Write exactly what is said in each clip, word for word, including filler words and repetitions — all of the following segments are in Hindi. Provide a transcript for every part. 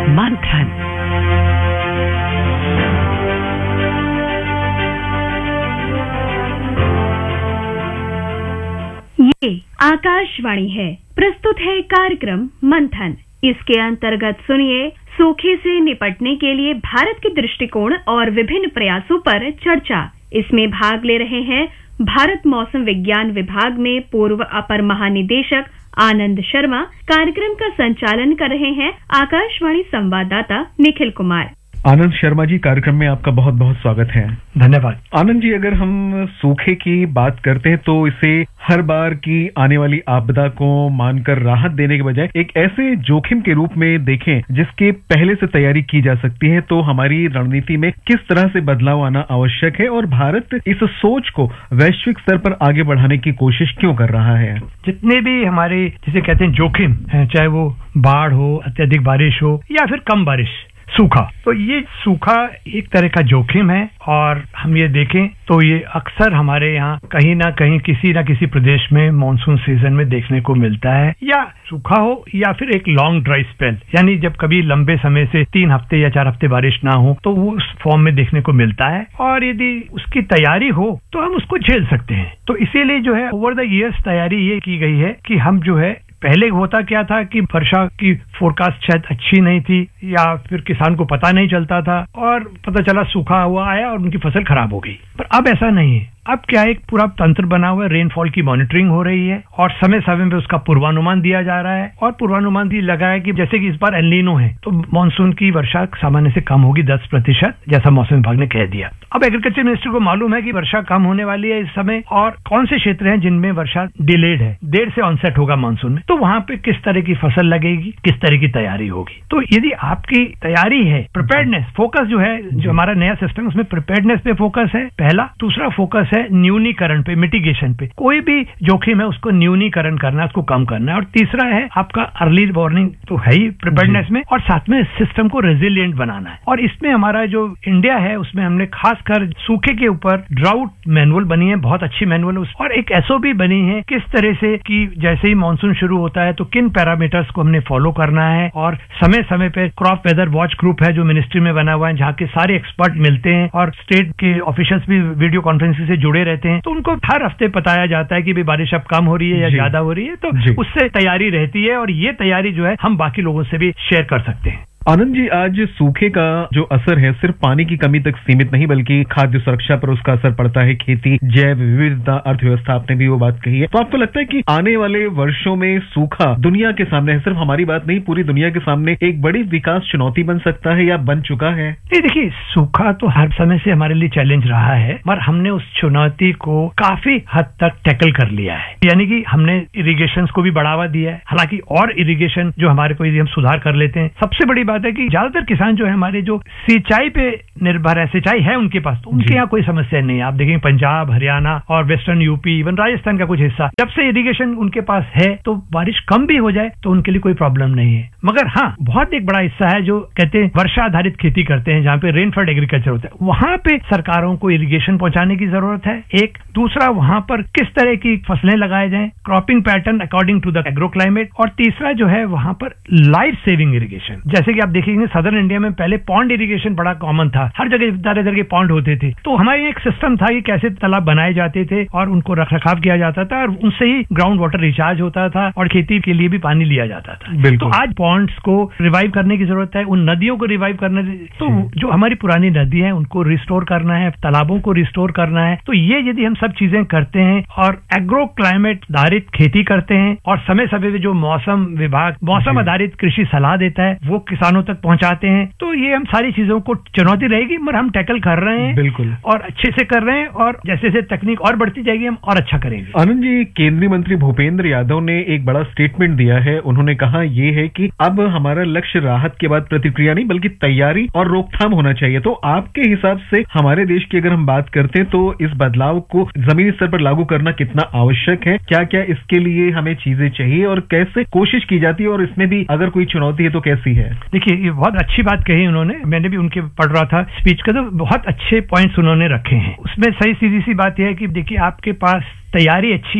मंथन। ये आकाशवाणी है, प्रस्तुत है कार्यक्रम मंथन। इसके अंतर्गत सुनिए सूखे से निपटने के लिए भारत के दृष्टिकोण और विभिन्न प्रयासों पर चर्चा। इसमें भाग ले रहे हैं भारत मौसम विज्ञान विभाग में पूर्व अपर महानिदेशक आनंद शर्मा। कार्यक्रम का संचालन कर रहे हैं आकाशवाणी संवाददाता निखिल कुमार। आनंद शर्मा जी, कार्यक्रम में आपका बहुत बहुत स्वागत है। धन्यवाद। आनंद जी, अगर हम सूखे की बात करते हैं तो इसे हर बार की आने वाली आपदा को मानकर राहत देने के बजाय एक ऐसे जोखिम के रूप में देखें जिसके पहले से तैयारी की जा सकती है, तो हमारी रणनीति में किस तरह से बदलाव आना आवश्यक है और भारत इस सोच को वैश्विक स्तर पर आगे बढ़ाने की कोशिश क्यों कर रहा है? जितने भी हमारे जिसे कहते हैं जोखिम है, चाहे वो बाढ़ हो, अत्यधिक बारिश हो या फिर कम बारिश, सूखा, तो ये सूखा एक तरह का जोखिम है। और हम ये देखें तो ये अक्सर हमारे यहाँ कहीं ना कहीं किसी ना किसी प्रदेश में मानसून सीजन में देखने को मिलता है, या सूखा हो या फिर एक लॉन्ग ड्राई स्पेल, यानी जब कभी लंबे समय से तीन हफ्ते या चार हफ्ते बारिश ना हो तो वो उस फॉर्म में देखने को मिलता है। और यदि उसकी तैयारी हो तो हम उसको झेल सकते हैं। तो इसीलिए जो है ओवर द ईयर्स तैयारी ये की गई है कि हम जो है, पहले होता क्या था कि वर्षा की फोरकास्ट शायद अच्छी नहीं थी या फिर किसान को पता नहीं चलता था और पता चला सूखा हुआ आया और उनकी फसल खराब हो गई। पर अब ऐसा नहीं है। अब क्या एक पूरा तंत्र बना हुआ है, रेनफॉल की मॉनिटरिंग हो रही है और समय समय में उसका पूर्वानुमान दिया जा रहा है। और पूर्वानुमान भी लगा है कि जैसे कि इस बार एल नीनो है तो मानसून की वर्षा सामान्य से कम होगी दस प्रतिशत, जैसा मौसम विभाग ने कह दिया। अब एग्रीकल्चर मिनिस्ट्री को मालूम है कि वर्षा कम होने वाली है इस समय और कौन से क्षेत्र हैं जिनमें वर्षा डिलेड है, देर से ऑनसेट होगा मानसून में, तो वहां पे किस तरह की फसल लगेगी, किस तरह की तैयारी होगी। तो यदि आपकी तैयारी है, प्रिपेयर्डनेस, फोकस जो है, जो हमारा नया सिस्टम उसमें प्रिपेयर्डनेस पे फोकस है पहला। दूसरा फोकस है न्यूनीकरण पे, मिटिगेशन पे। कोई भी जोखिम है उसको न्यूनीकरण करना है, उसको कम करना है। और तीसरा है आपका अर्ली वार्निंग तो है ही प्रिपेयर्डनेस में, और साथ में सिस्टम को रेजिलिएंट बनाना है। और इसमें हमारा जो इंडिया है उसमें हमने खासकर सूखे के ऊपर ड्राउट मैनुअल बनी है, बहुत अच्छी मैनुअल, और एक एसओपी बनी है किस तरह से कि जैसे ही मानसून शुरू होता है तो किन पैरामीटर्स को हमने फॉलो करना है। और समय समय पे क्रॉप वेदर वॉच ग्रुप है जो मिनिस्ट्री में बना हुआ है, जहाँ के सारे एक्सपर्ट मिलते हैं और स्टेट के ऑफिशियल्स भी वीडियो कॉन्फ्रेंसिंग से जुड़े रहते हैं। तो उनको हर हफ्ते बताया जाता है कि भाई बारिश अब कम हो रही है या ज्यादा हो रही है, तो उससे तैयारी रहती है। और ये तैयारी जो है हम बाकी लोगों से भी शेयर कर सकते हैं। आनंद जी, आज सूखे का जो असर है सिर्फ पानी की कमी तक सीमित नहीं बल्कि खाद्य सुरक्षा पर उसका असर पड़ता है, खेती, जैव विविधता, अर्थव्यवस्था, आपने भी वो बात कही है। तो आपको लगता है कि आने वाले वर्षों में सूखा दुनिया के सामने है, सिर्फ हमारी बात नहीं पूरी दुनिया के सामने एक बड़ी विकास चुनौती बन सकता है या बन चुका है? नहीं, देखिए, सूखा तो हर समय से हमारे लिए चैलेंज रहा है, पर हमने उस चुनौती को काफी हद तक टैकल कर लिया है। यानी कि हमने इरिगेशन को भी बढ़ावा दिया है। हालांकि और इरिगेशन जो हमारे को यदि हम सुधार कर लेते हैं, सबसे बड़ी है कि ज्यादातर किसान जो है हमारे जो सिंचाई पे निर्भर है, सिंचाई है उनके पास, तो उनके यहाँ कोई समस्या नहीं है। आप देखेंगे पंजाब, हरियाणा और वेस्टर्न यूपी, इवन राजस्थान का कुछ हिस्सा, जब से इरिगेशन उनके पास है तो बारिश कम भी हो जाए तो उनके लिए कोई प्रॉब्लम नहीं है। मगर हाँ, बहुत एक बड़ा हिस्सा है जो कहते हैं वर्षा आधारित खेती करते हैं, जहाँ पे रेनफेड एग्रीकल्चर होता है, वहां पे सरकारों को इरिगेशन पहुंचाने की जरूरत है। एक दूसरा, वहां पर किस तरह की फसलें लगाए जाएं, cropping pattern according to the agro climate. और तीसरा जो है वहां पर लाइफ सेविंग इरिगेशन, जैसे कि आप देखेंगे सदर्न इंडिया में पहले पॉन्ड इरिगेशन बड़ा कॉमन था, हर जगह तरह तरह के पॉन्ड होते थे। तो हमारे एक सिस्टम था कि कैसे तालाब बनाए जाते थे और उनको रख रखाव किया जाता था और उनसे ही ग्राउंड वाटर रिचार्ज होता था और खेती के लिए भी पानी लिया जाता था। तो आज पॉन्ड्स को रिवाइव करने की जरूरत है, उन नदियों को रिवाइव करने, तो जो हमारी पुरानी नदी है उनको रिस्टोर करना है, तालाबों को रिस्टोर करना है। तो ये यदि हम सब चीजें करते हैं और एग्रो क्लाइमेट आधारित खेती करते हैं और समय समय पे जो मौसम विभाग मौसम आधारित कृषि सलाह देता है वो किसानों तक पहुंचाते हैं, तो ये हम सारी चीजों को चुनौती रहेगी मगर हम टैकल कर रहे हैं। बिल्कुल, और अच्छे से कर रहे हैं और जैसे जैसे तकनीक और बढ़ती जाएगी हम और अच्छा करेंगे। आनंद जी, केंद्रीय मंत्री भूपेंद्र यादव ने एक बड़ा स्टेटमेंट दिया है। उन्होंने कहा ये है कि अब हमारा लक्ष्य राहत के बाद प्रतिक्रिया नहीं बल्कि तैयारी और रोकथाम होना चाहिए। तो आपके हिसाब से हमारे देश की अगर हम बात करते हैं तो इस बदलाव को जमीनी स्तर पर लागू करना कितना आवश्यक है, क्या क्या इसके लिए हमें चीजें चाहिए और कैसे कोशिश की जाती है, और इसमें भी अगर कोई चुनौती है तो कैसी है? देखिए, ये बहुत अच्छी बात कही उन्होंने, मैंने भी उनके पढ़ रहा था स्पीच का, तो बहुत अच्छे पॉइंट्स उन्होंने रखे हैं। उसमें सही सीधी सी बात यह है कि देखिए, आपके पास तैयारी अच्छी है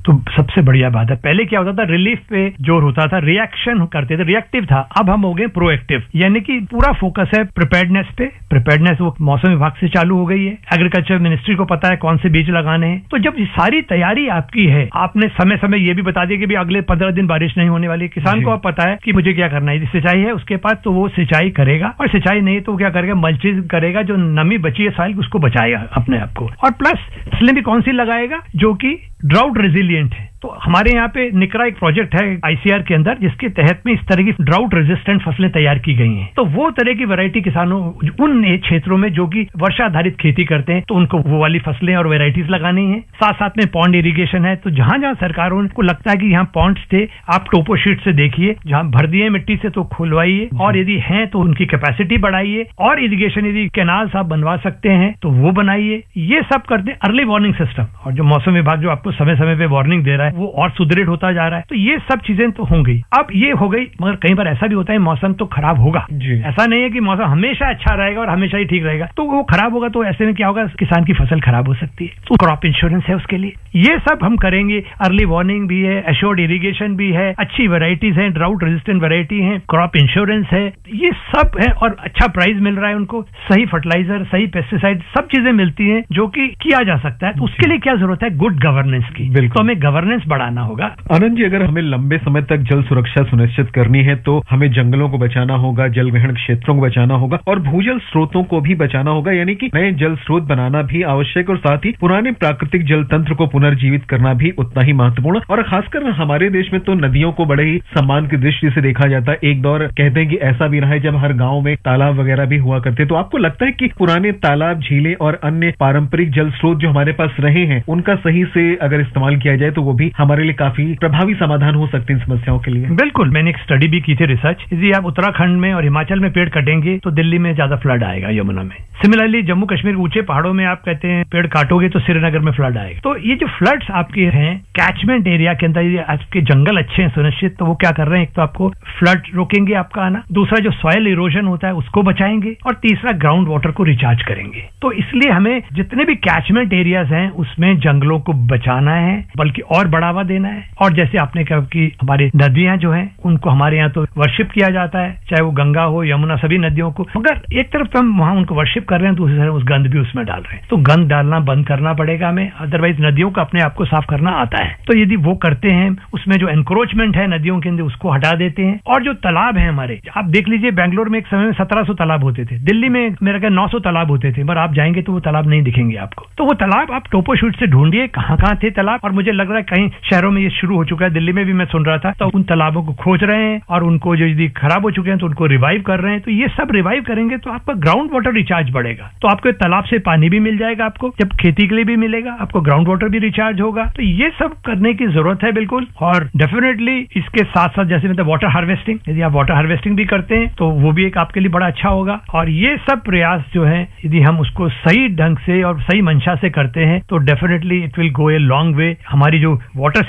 तो सबसे बढ़िया बात है। पहले क्या होता था, रिलीफ पे जोर होता था, रिएक्शन करते थे, रिएक्टिव था। अब हम हो गए प्रोएक्टिव, यानी कि पूरा फोकस है प्रिपेयर्डनेस पे। प्रिपेयर्डनेस वो मौसम विभाग से चालू हो गई है, एग्रीकल्चर मिनिस्ट्री को पता है कौन से बीज लगाने हैं। तो जब ये सारी तैयारी आपकी है, आपने समय समय ये भी बता दिया कि भी अगले पंद्रह दिन बारिश नहीं होने वाली, किसान को अब पता है कि मुझे क्या करना है। यदि सिंचाई है उसके पास तो वो सिंचाई करेगा, और सिंचाई नहीं तो क्या करेगा, मल्चिंग करेगा, जो नमी बची है साइल उसको बचाएगा अपने आप को। और प्लस फसलें भी कौन सी लगाएगा जो कि ड्राउट रेजिलिएंट है। तो हमारे यहाँ पे निकरा एक प्रोजेक्ट है आईसीआर के अंदर, जिसके तहत में इस तरह की ड्राउट रेजिस्टेंट फसलें तैयार की गई हैं। तो वो तरह की वैरायटी किसानों उन क्षेत्रों में जो कि वर्षा आधारित खेती करते हैं, तो उनको वो वाली फसलें और वैरायटीज लगानी है। साथ साथ में पॉन्ड इरिगेशन है, तो जहां जहां सरकारों को लगता है कि यहाँ पॉन्ड्स थे, आप टोपो शीट से देखिए, जहां भर दिए मिट्टी से तो खुलवाइए, और यदि हैं तो उनकी कैपेसिटी बढ़ाइए, और इरिगेशन यदि कैनाल्स आप बनवा सकते हैं तो वो बनाइए। ये सब करते अर्ली वार्निंग सिस्टम, और जो मौसम विभाग जो आपको समय समय पे वार्निंग दे रहा है वो और सुदृढ़ होता जा रहा है। तो ये सब चीजें तो हो गई। अब ये हो गई, मगर कई बार ऐसा भी होता है मौसम तो खराब होगा। ऐसा नहीं है कि मौसम हमेशा अच्छा रहेगा और हमेशा ही ठीक रहेगा। तो वो खराब होगा तो ऐसे में क्या होगा, किसान की फसल खराब हो सकती है। तो क्रॉप इंश्योरेंस है उसके लिए, ये सब हम करेंगे। अर्ली वार्निंग भी है, एश्योर्ड इरिगेशन भी है, अच्छी वेराइटीज है, ड्राउट रेजिस्टेंट वेराइटी है, क्रॉप इंश्योरेंस है, ये सब है। और अच्छा प्राइस मिल रहा है उनको, सही फर्टिलाइजर, सही पेस्टिसाइड, सब चीजें मिलती हैं जो कि किया जा सकता है। तो उसके लिए क्या जरूरत है, गुड गवर्नेंस की। तो हमें गवर्नेंस बढ़ाना होगा। आनंद जी, अगर हमें लंबे समय तक जल सुरक्षा सुनिश्चित करनी है तो हमें जंगलों को बचाना होगा, जल ग्रहण क्षेत्रों को बचाना होगा, और भूजल स्रोतों को भी बचाना होगा, यानी कि नए जल स्रोत बनाना भी आवश्यक, और साथ ही पुराने प्राकृतिक जल तंत्र को पुनर्जीवित करना भी उतना ही महत्वपूर्ण। और खासकर हमारे देश में तो नदियों को बड़े ही सम्मान की दृष्टि से देखा जाता है। एक दौर कहते हैं कि ऐसा भी रहा है जब हर गांव में तालाब वगैरह भी हुआ करते। तो आपको लगता है कि पुराने तालाब, झीलें और अन्य पारंपरिक जल स्रोत जो हमारे पास रहे हैं, उनका सही से अगर इस्तेमाल किया जाए तो वो भी हमारे लिए काफी प्रभावी समाधान हो सकते हैं इन समस्याओं के लिए? बिल्कुल, मैंने एक स्टडी भी की थी, रिसर्च। यदि आप उत्तराखंड में और हिमाचल में पेड़ कटेंगे तो दिल्ली में ज्यादा फ्लड आएगा, यमुना में। सिमिलरली जम्मू कश्मीर ऊंचे पहाड़ों में आप कहते हैं पेड़ काटोगे तो श्रीनगर में फ्लड आएगा। तो ये जो फ्लड्स आपके हैं कैचमेंट एरिया के अंदर, ये आपके जंगल अच्छे हैं सुनिश्चित, तो वो क्या कर रहे हैं, एक तो आपको फ्लड रोकेंगे आपका आना, दूसरा जो सॉइल इरोजन होता है उसको बचाएंगे, और तीसरा ग्राउंड वाटर को रिचार्ज करेंगे। तो इसलिए हमें जितने भी कैचमेंट एरियाज हैं उसमें जंगलों को बचाना है, बल्कि और बढ़ावा देना है। और जैसे आपने कहा कि हमारी नदियां जो हैं उनको हमारे यहाँ तो वर्शिप किया जाता है, चाहे वो गंगा हो, यमुना, सभी नदियों को। मगर एक तरफ तो हम वहां उनको वर्शिप कर रहे हैं, दूसरी तरफ उस गंद भी उसमें डाल रहे हैं। तो गंद डालना बंद करना पड़ेगा हमें, अदरवाइज नदियों को अपने आप को साफ करना आता है। तो यदि वो करते हैं, उसमें जो एनक्रोचमेंट है नदियों के अंदर उसको हटा देते हैं। और जो तालाब है हमारे, आप देख लीजिए बेंगलोर में एक समय में सत्रह सौ तालाब होते थे, दिल्ली में मेरा क्या नौ सौ तालाब होते थे, पर आप जाएंगे तो वो तालाब नहीं दिखेंगे आपको। तो वो तालाब आप टोपो शूट से ढूंढिए कहाँ कहाँ थे तालाब। और मुझे लग रहा है कहीं शहरों में ये शुरू हो चुका है, दिल्ली में भी मैं सुन रहा था। तो उन तालाबों को खोज रहे हैं, और उनको जो यदि खराब हो चुके हैं तो उनको रिवाइव कर रहे हैं। तो ये सब रिवाइव करेंगे तो आपका ग्राउंड वाटर रिचार्ज बढ़ेगा। तो आपको तालाब से पानी भी मिल जाएगा, आपको जब खेती के लिए भी मिलेगा, आपको ग्राउंड वाटर भी रिचार्ज होगा। तो ये सब करने की जरूरत है बिल्कुल। और डेफिनेटली इसके साथ साथ जैसे मतलब वाटर हार्वेस्टिंग, यदि आप वाटर हार्वेस्टिंग भी करते हैं तो वो भी एक आपके लिए बड़ा अच्छा होगा। और ये सब प्रयास जो है यदि हम उसको सही ढंग से और सही मंशा से करते हैं तो definitely it will go a long way. हमारी जो वाटर